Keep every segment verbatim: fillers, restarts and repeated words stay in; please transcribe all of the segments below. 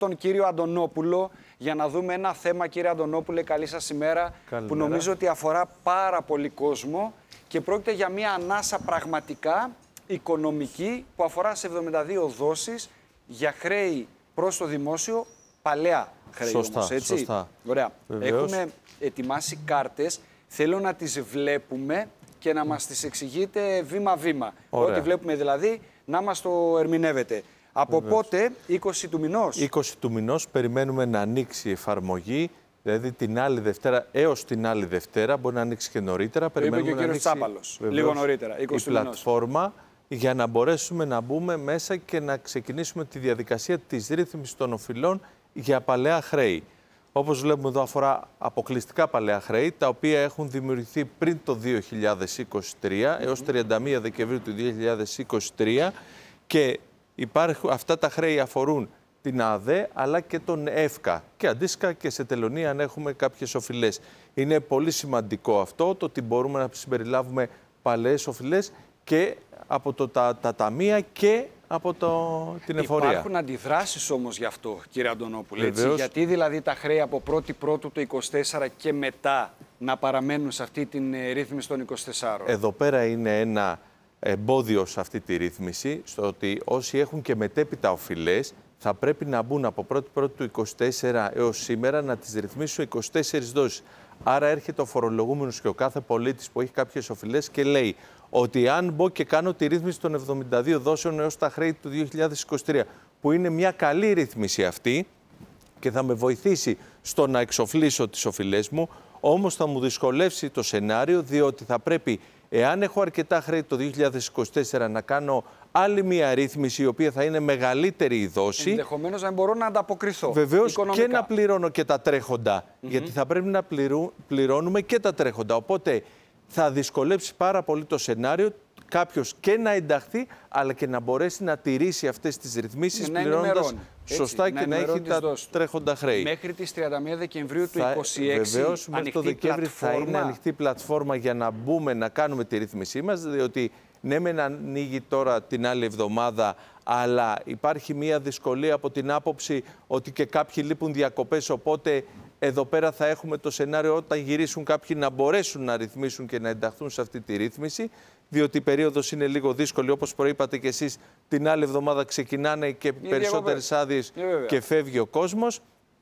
τον κύριο Αντωνόπουλο για να δούμε ένα θέμα, κύριε Αντωνόπουλε, καλή σας ημέρα, Καλημέρα. που νομίζω ότι αφορά πάρα πολύ κόσμο και πρόκειται για μια ανάσα πραγματικά οικονομική που αφορά σε εβδομήντα δύο δόσεις για χρέη προς το δημόσιο, παλαιά χρέη. Σωστά, όμως, έτσι. σωστά. Ωραία. Βεβαίως. Έχουμε ετοιμάσει κάρτες, θέλω να τις βλέπουμε και να μας τις εξηγείτε βήμα-βήμα. Ό,τι βλέπουμε δηλαδή να μας το ερμηνεύετε. Από Βεβαίως. πότε, είκοσι του μηνός. είκοσι του μηνός περιμένουμε να ανοίξει η εφαρμογή, δηλαδή την άλλη Δευτέρα έως την άλλη Δευτέρα, μπορεί να ανοίξει και νωρίτερα. Το είπε και ο περιμένουμε κύριος να ανοίξει, Τσάπαλος, βεβαίως, λίγο νωρίτερα, είκοσι η του μηνός. πλατφόρμα για να μπορέσουμε να μπούμε μέσα και να ξεκινήσουμε τη διαδικασία της ρύθμισης των οφειλών για παλαιά χρέη. Όπως βλέπουμε εδώ αφορά αποκλειστικά παλαιά χρέη, τα οποία έχουν δημιουργηθεί πριν το δύο χιλιάδες είκοσι τρία mm-hmm. έως τριάντα μία Δεκεμβρίου του δύο χιλιάδες είκοσι τρία και υπάρχουν, αυτά τα χρέη αφορούν την ΑΔΕ αλλά και τον ΕΦΚΑ και αντίστοιχα και σε τελωνία αν έχουμε κάποιες οφειλές. Είναι πολύ σημαντικό αυτό, το ότι μπορούμε να συμπεριλάβουμε παλαιές οφειλές και από το, τα, τα ταμεία και από το, την εφορία. Υπάρχουν αντιδράσεις όμως γι' αυτό, κύριε Αντωνόπουλε. Έτσι, γιατί δηλαδή τα χρέη από πρώτη Πρώτου το είκοσι τέσσερα και μετά να παραμένουν σε αυτή την ε, ρύθμιση των είκοσι τεσσάρων. Εδώ πέρα είναι ένα εμπόδιο σε αυτή τη ρύθμιση, στο ότι όσοι έχουν και μετέπειτα οφειλές θα πρέπει να μπουν από πρώτη Πρώτου του είκοσι τέσσερα έως σήμερα να τις ρυθμίσουν είκοσι τέσσερις δόσεις. Άρα έρχεται ο φορολογούμενος και ο κάθε πολίτης που έχει κάποιες οφειλές και λέει ότι αν μπω και κάνω τη ρύθμιση των εβδομήντα δύο δόσεων έως τα χρέη του δύο χιλιάδες είκοσι τρία, που είναι μια καλή ρύθμιση αυτή και θα με βοηθήσει στο να εξοφλήσω τις οφειλές μου, όμως θα μου δυσκολεύσει το σενάριο, διότι θα πρέπει, εάν έχω αρκετά χρέη το δύο χιλιάδες είκοσι τέσσερα, να κάνω άλλη μια ρύθμιση, η οποία θα είναι μεγαλύτερη η δόση. Ενδεχομένως να μπορώ να ανταποκριθώ. Βεβαίως οικονομικά. Και να πληρώνω και τα τρέχοντα, mm-hmm. γιατί θα πρέπει να πληρού, πληρώνουμε και τα τρέχοντα. Οπότε θα δυσκολέψει πάρα πολύ το σενάριο κάποιος και να ενταχθεί, αλλά και να μπορέσει να τηρήσει αυτές τις ρυθμίσεις πληρώνοντας σωστά έτσι, και να, να έχει τα δόσεις. Τρέχοντα χρέη. Μέχρι τις τριάντα μία Δεκεμβρίου του θα, είκοσι έξι, βεβαίως, μέχρι το Δεκέμβρη θα είναι ανοιχτή πλατφόρμα για να μπούμε να κάνουμε τη ρύθμισή μας, διότι ναι μεν ανοίγει τώρα την άλλη εβδομάδα, αλλά υπάρχει μία δυσκολία από την άποψη ότι και κάποιοι λείπουν διακοπές, οπότε εδώ πέρα θα έχουμε το σενάριο όταν γυρίσουν κάποιοι να μπορέσουν να ρυθμίσουν και να ενταχθούν σε αυτή τη ρύθμιση, διότι η περίοδος είναι λίγο δύσκολη, όπως προείπατε και εσείς, την άλλη εβδομάδα ξεκινάνε και είναι περισσότερες άδειες και φεύγει ο κόσμος.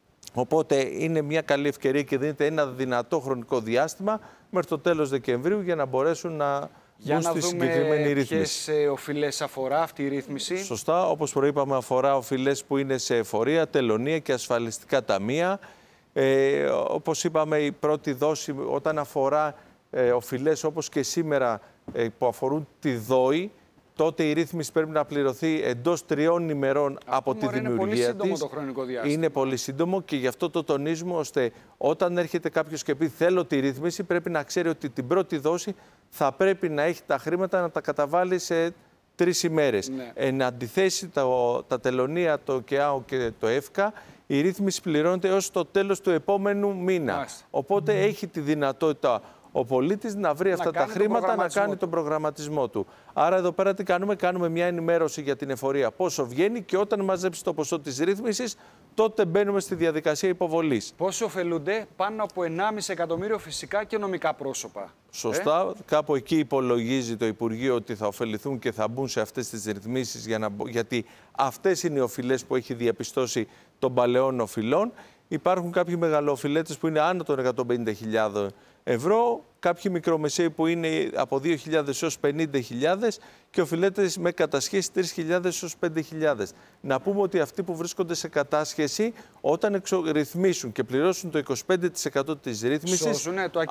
Οπότε είναι μια καλή ευκαιρία και δίνεται ένα δυνατό χρονικό διάστημα μέχρι το τέλος Δεκεμβρίου για να μπορέσουν να για μπουν στη συγκεκριμένη ρύθμιση. Ποιες οφειλές αφορά αυτή η ρύθμιση? Σωστά, όπως προείπαμε, αφορά οφειλές που είναι σε εφορία, τελωνία και ασφαλιστικά ταμεία. Ε, όπως είπαμε, η πρώτη δόση όταν αφορά ε, οφειλές όπως και σήμερα ε, που αφορούν τη ΔΟΗ, τότε η ρύθμιση πρέπει να πληρωθεί εντός τριών ημερών αυτό από τη δημιουργία της. Είναι πολύ σύντομο το χρονικό διάστημα. Είναι πολύ σύντομο και γι' αυτό το τονίζουμε, ώστε όταν έρχεται κάποιος και πει θέλω τη ρύθμιση, πρέπει να ξέρει ότι την πρώτη δόση θα πρέπει να έχει τα χρήματα να τα καταβάλει σε τρεις ημέρες. Ναι. Εν αντιθέσει τα, τα τελωνία, το ΚΕΑΟ και το ΕΦΚΑ, η ρύθμιση πληρώνεται έως το τέλος του επόμενου μήνα. Μάλιστα. Οπότε mm. έχει τη δυνατότητα ο πολίτης να βρει να αυτά τα χρήματα, να κάνει τον προγραμματισμό του. Άρα εδώ πέρα τι κάνουμε? Κάνουμε μια ενημέρωση για την εφορία πόσο βγαίνει και όταν μαζέψει το ποσό της ρύθμισης, τότε μπαίνουμε στη διαδικασία υποβολής. Πόσοι ωφελούνται? Πάνω από ενάμιση εκατομμύριο φυσικά και νομικά πρόσωπα. Σωστά. Ε? Κάπου εκεί υπολογίζει το Υπουργείο ότι θα ωφεληθούν και θα μπουν σε αυτές τις ρυθμίσεις, για να... γιατί αυτές είναι οι οφειλές που έχει διαπιστώσει των παλαιών οφειλών. Υπάρχουν κάποιοι μεγαλοοφειλέτες που είναι άνω των εκατόν πενήντα χιλιάδες ευρώ, κάποιοι μικρομεσαίοι που είναι από δύο χιλιάδες έως πενήντα χιλιάδες και οφειλέτες με κατασχέση τρεις χιλιάδες έως πέντε χιλιάδες. Να πούμε ότι αυτοί που βρίσκονται σε κατάσχεση, όταν ρυθμίσουν και πληρώσουν το είκοσι πέντε τοις εκατό της ρύθμισης,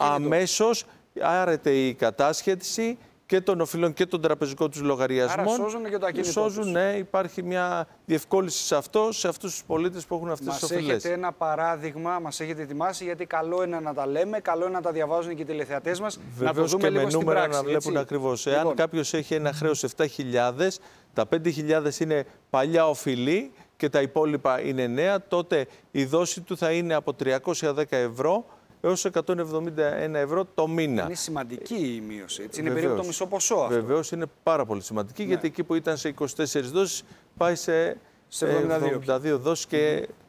αμέσως άρεται η κατάσχεση και των οφειλών και των τραπεζικών τους λογαριασμών. Άρα σώζουν και το ακίνητο σώζουν, τους. Ναι, υπάρχει μια διευκόλυνση σε αυτό, σε αυτούς τους πολίτες που έχουν αυτές μας τις οφειλές. Μας έχετε ένα παράδειγμα, μας έχετε ετοιμάσει, γιατί καλό είναι να τα λέμε, καλό είναι να τα διαβάζουν και οι τηλεθεατές μας. Βεβαίως, να το δούμε και λίγο με στην νούμερα πράξη, να βλέπουν έτσι. ακριβώς. Λοιπόν. Εάν κάποιος έχει ένα χρέος επτά χιλιάδες, τα πέντε χιλιάδες είναι παλιά οφειλή και τα υπόλοιπα είναι νέα, τότε η δόση του θα είναι από τριακόσια δέκα ευρώ έως εκατόν εβδομήντα ένα ευρώ το μήνα. Είναι σημαντική η μείωση, έτσι. Είναι περίπου το μισό ποσό αυτό. Βεβαίως είναι πάρα πολύ σημαντική, ναι. γιατί εκεί που ήταν σε είκοσι τέσσερις δόσεις πάει σε Σε εβδομήντα δύο. εβδομήντα δύο δόσεις και